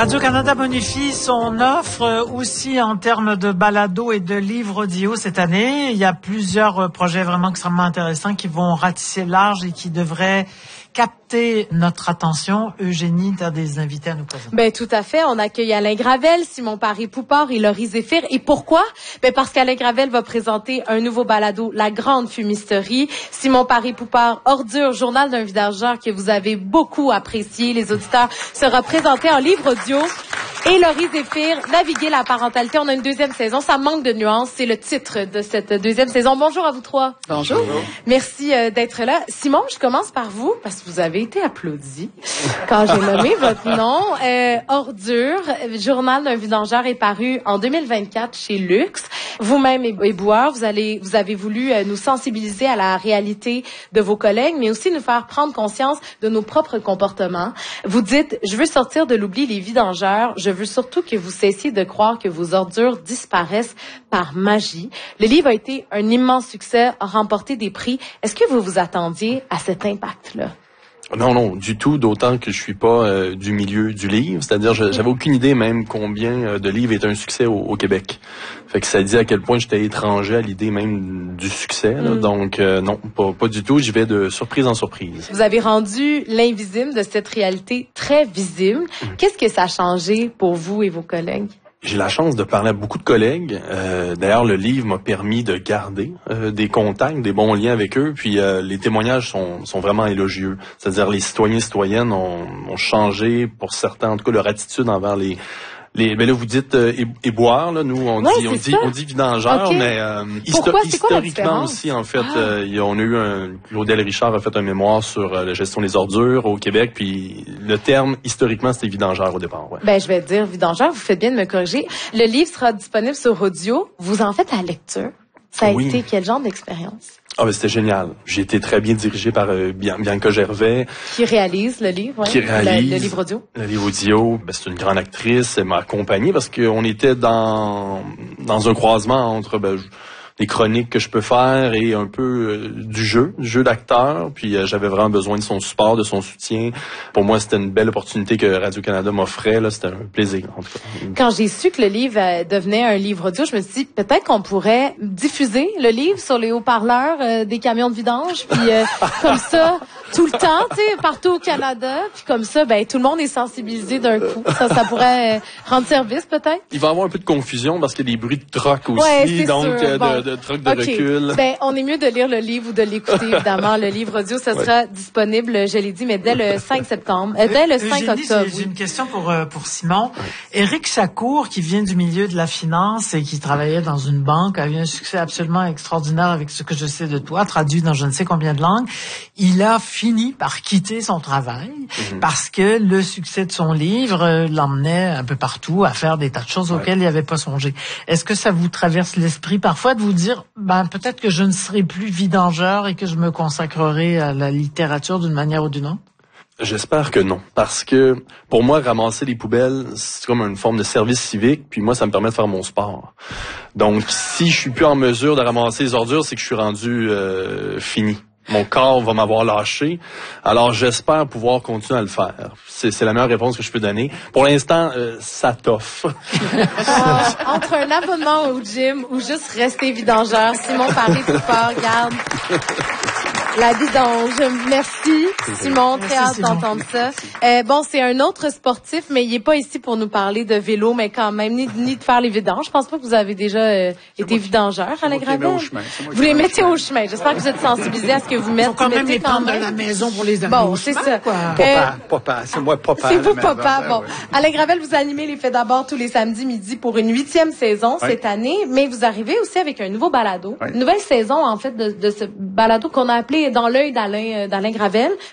Radio-Canada bonifie son offre aussi en termes de balado et de livres audio cette année. Il y a plusieurs projets vraiment extrêmement intéressants qui vont ratisser large et qui devraient capter notre attention. Eugénie, tu as des invités à nous présenter. Ben tout à fait. On accueille Alain Gravel, Simon Paré-Poupard et Laurie Zéphir. Et pourquoi? Ben parce qu'Alain Gravel va présenter un nouveau balado, La Grande Fumisterie. Simon Paré-Poupard, Ordure, journal d'un vidageur que vous avez beaucoup apprécié, les auditeurs, sera présenté en livre audio. Et Laurie Zéphir, Naviguer la parentalité. On a une deuxième saison. Ça manque de nuances. C'est le titre de cette deuxième saison. Bonjour à vous trois. Bonjour. Merci d'être là. Simon, je commence par vous parce que vous avez été applaudi quand j'ai nommé votre nom. Ordure, journal d'un vidangeur est paru en 2024 chez Luxe. Vous-même éboueur, vous avez voulu nous sensibiliser à la réalité de vos collègues, mais aussi nous faire prendre conscience de nos propres comportements. Vous dites, je veux sortir de l'oubli les vidangeurs. Je veux surtout que vous cessiez de croire que vos ordures disparaissent par magie. Le livre a été un immense succès, a remporté des prix. Est-ce que vous vous attendiez à cet impact-là? Non, du tout, d'autant que je suis pas du milieu du livre. C'est-à-dire, j'avais aucune idée même combien de livres étaient un succès au Québec. Fait que ça dit à quel point j'étais étranger à l'idée même du succès. Là. Donc, non, pas du tout. J'y vais de surprise en surprise. Vous avez rendu l'invisible de cette réalité très visible. Qu'est-ce que ça a changé pour vous et vos collègues? J'ai la chance de parler à beaucoup de collègues. D'ailleurs, le livre m'a permis de garder des contacts, des bons liens avec eux. Puis les témoignages sont vraiment élogieux. C'est-à-dire les citoyens et citoyennes ont changé, pour certains, en tout cas, leur attitude envers ben là, vous dites éboueur, là, nous, on dit vidangeur, okay. Mais historiquement aussi, en fait, on a eu Claudel Richard a fait un mémoire sur la gestion des ordures au Québec, puis le terme, historiquement, c'était vidangeur au départ. Ouais. Ben, je vais dire vidangeur, vous faites bien de me corriger. Le livre sera disponible sur audio. Vous en faites la lecture. Ça a été quel genre d'expérience? Ah ben c'était génial. J'ai été très bien dirigé par Bianca Gervais. Qui réalise le livre, qui réalise le livre audio. Le livre audio, ben c'est une grande actrice. Elle m'a accompagné parce qu'on était dans un croisement entre les chroniques que je peux faire et un peu du jeu d'acteur. Puis j'avais vraiment besoin de son support, de son soutien. Pour moi, c'était une belle opportunité que Radio-Canada m'offrait. Là, c'était un plaisir, en tout cas. Quand j'ai su que le livre devenait un livre audio, je me suis dit peut-être qu'on pourrait diffuser le livre sur les haut-parleurs des camions de vidange, puis comme ça, tout le temps, tu sais, partout au Canada. Puis comme ça, ben tout le monde est sensibilisé d'un coup. Ça pourrait rendre service, peut-être. Il va y avoir un peu de confusion parce qu'il y a des bruits de troc aussi, donc de troc de recul. Ben, on est mieux de lire le livre ou de l'écouter, évidemment. Le livre audio, ça sera disponible, je l'ai dit, mais dès le 5 septembre. Dès le 5 octobre. J'ai une question pour Simon. Éric Chacour, qui vient du milieu de la finance et qui travaillait dans une banque, a eu un succès absolument extraordinaire avec ce que je sais de toi, traduit dans je ne sais combien de langues. Il a fini par quitter son travail parce que le succès de son livre l'emmenait un peu partout à faire des tas de choses auxquelles il n'avait pas songé. Est-ce que ça vous traverse l'esprit parfois de vous dire, peut-être que je ne serai plus vidangeur et que je me consacrerai à la littérature d'une manière ou d'une autre? J'espère que non, parce que pour moi, ramasser les poubelles, c'est comme une forme de service civique, puis moi, ça me permet de faire mon sport. Donc, si je suis plus en mesure de ramasser les ordures, c'est que je suis rendu fini. Mon corps va m'avoir lâché. Alors, j'espère pouvoir continuer à le faire. C'est la meilleure réponse que je peux donner. Pour l'instant, ça t'offre. Entre un abonnement au gym ou juste rester vidangeur, Simon Paré-Poupard, regarde. La vidange. Merci, Simon. Très hâte d'entendre ça. C'est un autre sportif, mais il est pas ici pour nous parler de vélo, mais quand même, ni de faire les vidanges. Je pense pas que vous avez déjà été vidangeur, Alain Gravel. Vous les mettez au chemin. J'espère que vous êtes sensibilisés à ce que vous mettez. Faut quand même les prendre à la maison pour les amener au chemin. C'est ça. Papa. C'est moi, papa. C'est vous, papa. Bon. Alain Gravel, vous animez les Faits d'abord tous les samedis midi pour une 8e saison cette année, mais vous arrivez aussi avec un nouveau balado. Une nouvelle saison, en fait, de ce balado qu'on a appelé Dans l'œil d'Alain Gravel.